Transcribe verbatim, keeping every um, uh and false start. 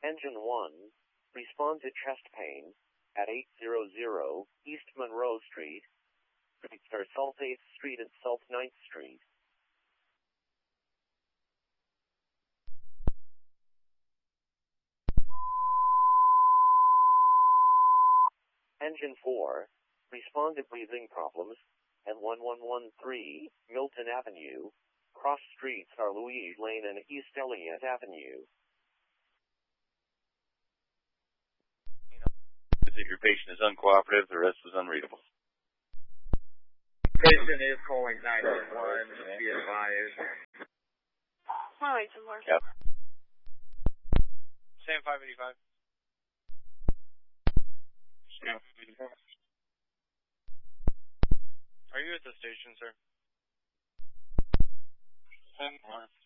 Engine one, respond to chest pain at eight hundred East Monroe Street, or South eighth Street and South ninth Street. Engine four, respond to breathing problems at eleven thirteen Milton Avenue, cross streets are Louise Lane and East Elliott Avenue. If your patient is uncooperative, the rest is unreadable. Patient is calling nine one one, be advised. Want to wait some more? Yep. Sam five eighty-five. Sam five eighty-five. Are you at the station, sir? Sam one.